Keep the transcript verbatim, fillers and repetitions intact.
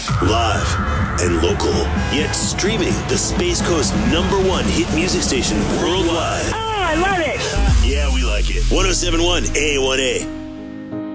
Live and local, yet streaming the Space Coast number one hit music station worldwide. Oh, I love it. Yeah, we like it. one oh seven point one A one A.